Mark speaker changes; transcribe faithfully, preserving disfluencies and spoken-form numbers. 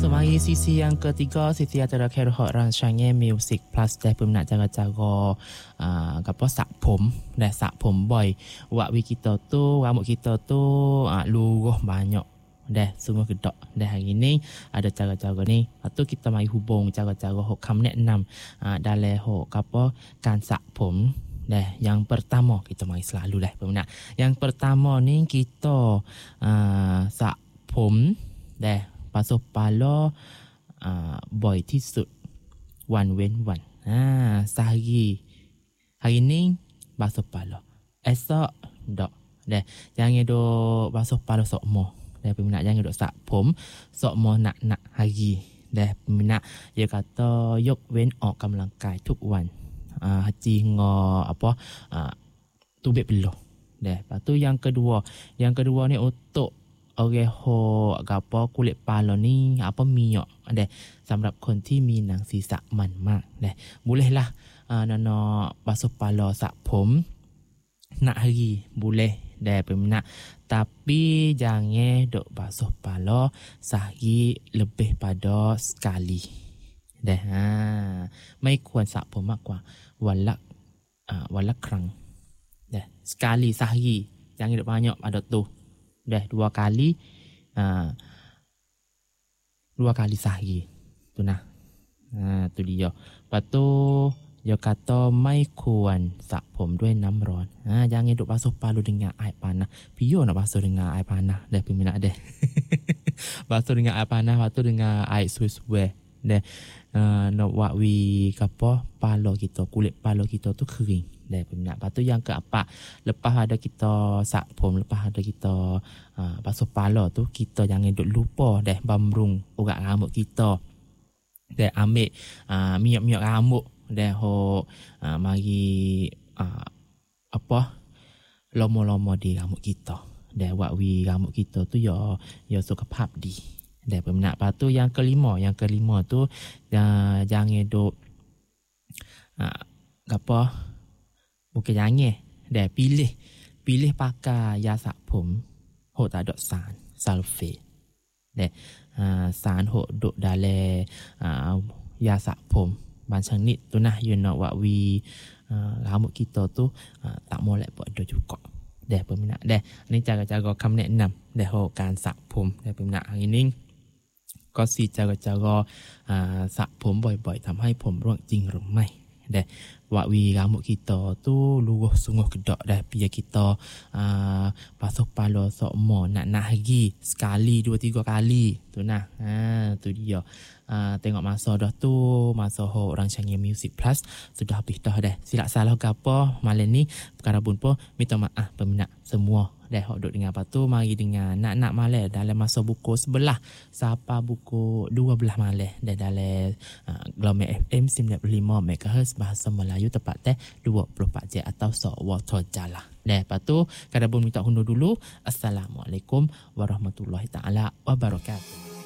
Speaker 1: masuk mari sisi yang ketiga, sisi antara Kerhot Rancangnya Music Plus dah pun nak cara-cara uh, apa sak pom dah sak pom boy. Wak wi kita tu, rambut kita tu uh, luruh banyak. Dah sungguh gedok. Dah hari ni ada cara-cara ni. Atau kita mari hubung cara-cara hok kam nek enam uh, dalam hok apa kan sak pom. Dah yang pertama kita mari selalu dah peminat. Yang pertama ni kita uh, sak pom dah pasal pala uh, boy ที่สุด one เว้น one อ่า sehari hari ni basuh pala esok dok dah jangan dok basuh pala sokmo dah peminat jangan dok sak pom sokmo nak nak hari dah peminat dia kata ยกเว้นออกกำลังกายทุกวันอ่า haji ngo apa uh, tubik beloh dah. Lepas tu yang kedua yang kedua ni untuk orang ho apa kulit pala ni apa minyak deh sambap คนที่มีหนังศีรษะมันมากdeh bolehlah uh, nana basuh pala sak pom nak hari boleh deh peminat tapi jangan dok basuh pala sehari lebih pada sekali deh ha ไม่ควรสระผมมากกว่าวันละอ่าวันละครั้ง deh sekali sehari jangan dok banyak ada tu dah dua kali uh, dua kali sehari tu nah uh, tu dia. Lepas tu dia kata ไม่ควรสระผมด้วยน้ำร้อน uh, jangan duk basuh palu dengan air panas. Pio nak basuh dengan air panas dah peminat dah. Basuh dengan air panas, basuh dengan air suai-suai dah. Uh, nak buat wi apa pala kita, kulit pala kita tu kering dah peminat. Lepas tu yang keempat, lepas ada kita sak pom, lepas ada kita uh, basuh pala tu, kita jangan duk lupa dah bamrung urat rambut kita. Dah ambil uh, minyak-minyak rambut dah ho uh, mari uh, apa lomo-lomo di rambut kita. Dah buat wi rambut kita tu ya ya suka phap di. Dah peminat. Lepas tu yang kelima, yang kelima tu uh, jangan duk uh, apa bukan jangan dah pilih pilih pakai ya sak pom hok tak ada san sulfate dah uh, san hok duk dalam uh, ya sak pom macam ni tu nah you know what we uh, rambut kita tu uh, tak molek buat ada juga dah peminat dah ni cara-cara kam nek enam dah hok kan sak pom dah peminat hari niก็สิcara-cara uh, สระผมบ่อยๆทำให้ผมร่วงจริงหรือไม่เด้wak wi rambut kita tu luruh sungguh kedok dah biar kita uh, basuh pala sokmo nak nak hari sekali dua tiga kali tu nah ha tu dia uh, tengok masa dah tu masa ho Rancangnya Music Plus sudah habis dah dah silap salah ke apa malam ni perkara pun pun minta maaf peminat semua dah hok duk dengan apa tu mari dengan nak-nak malam dalam masa buku sebelah siapa buku dua belas malam dah dalam uh, Gelombang F M sembilan puluh lima megahertz bahasa Melayu tepat teh dua puluh empat jam atau Sawata Jala. Dah lepas tu kada pun minta hundur dulu. Assalamualaikum warahmatullahi taala wabarakatuh.